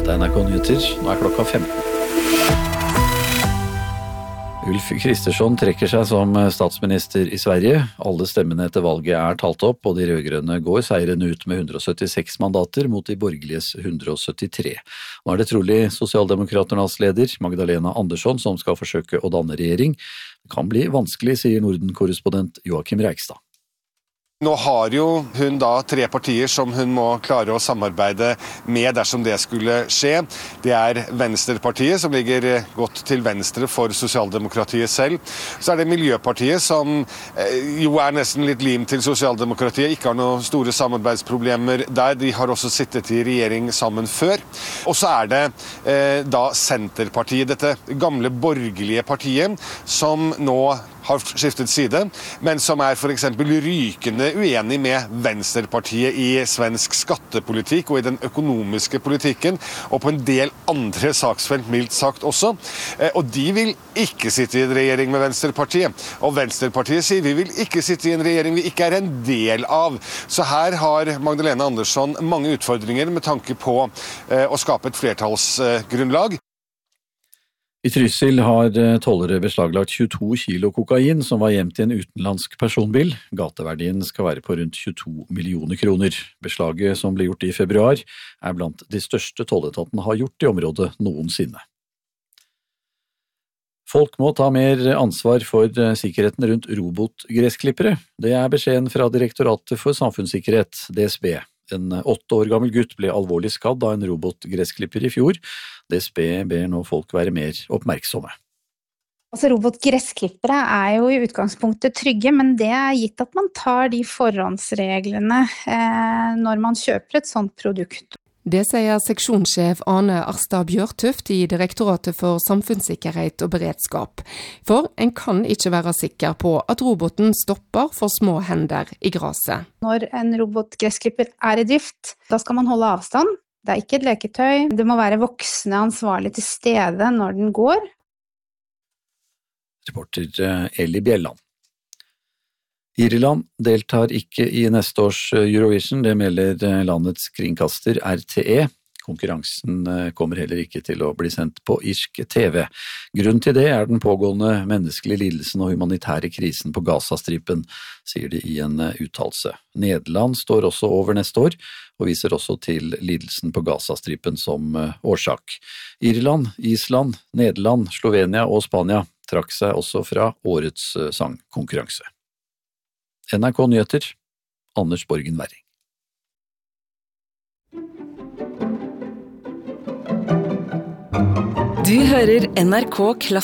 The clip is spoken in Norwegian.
Dette er NRK Nyheter, nå er klokka 15. Ulf Kristersson trekker seg som statsminister i Sverige. Alle stemmene etter valget er talt opp, og de rødgrønne går seieren ut med 176 mandater mot de borgerliges 173. Nå er det trolig Sosialdemokraternas leder, Magdalena Andersson, som skal forsøke å danne regjering. Det kan bli vanskelig, sier Norden-korrespondent Joakim Reigstad. Nå har jo hun da 3 partier som hun må klare å samarbeide med dersom det skulle skje. Det er Venstrepartiet, som ligger godt til venstre for sosialdemokratiet selv. Så er det Miljøpartiet, som jo er nesten litt lim til sosialdemokratiet, ikke har noen store samarbeidsproblemer der. De har også sittet i regjering sammen før. Og så er det da Senterpartiet, dette gamle borgerlige partiet, som nå har skiftet side, men som er for eksempel rykende uenig med Venstrepartiet i svensk skattepolitikk og i den økonomiske politikken, og på en del andre saksfelt, mildt sagt også. Og de vil ikke sitte i en regjering med Venstrepartiet. Og Venstrepartiet sier vi vil ikke sitte i en regjering vi ikke er en del av. Så her har Magdalena Andersson mange utfordringer med tanke på å skape et flertallsgrunnlag. I Trysil har tollere beslaglagt 22 kilo kokain som var gjemt i en utenlandsk personbil. Gateverdien skal være på rundt 22 millioner kroner. Beslaget som ble gjort i februar er blant de største tolletatene har gjort i området noensinne. Folk må ta mer ansvar for sikkerheten rundt robotgressklippere. Det er beskjeden fra Direktoratet for samfunnssikkerhet, DSB. En 8 år gammel gutt ble alvorlig skadd av en robotgressklipper i fjor. DSB ber nå folk være mer oppmerksomme. Robotgressklippere er jo i utgangspunktet trygge, men det er gitt at man tar de forhåndsreglene når man kjøper et sånt produkt. Det sier seksjonssjef Arne Arstad Bjørtuft i Direktoratet for samfunnssikkerhet og beredskap. For en kan ikke være sikker på at roboten stopper for små hender i graset. Når en robotgressklipper er i drift, da skal man holde avstand. Det er ikke et leketøy. Det må være voksne ansvarlig til stede når den går. Reporter Eli Bjelland. Irland deltar ikke i neste års Eurovision, det melder landets kringkaster RTE. Konkurransen kommer heller ikke til å bli sendt på irsk TV. Grunnen til det er den pågående menneskelige lidelsen og humanitære krisen på Gazastripen, sier de i en uttalelse. Nederland står også over neste år, og viser også til lidelsen på Gazastripen som årsak. Irland, Island, Nederland, Slovenia og Spania trakk seg også fra årets sangkonkurranse. NRK Nyheter, Anders Borgen Werring. Du hører NRK Klassisk.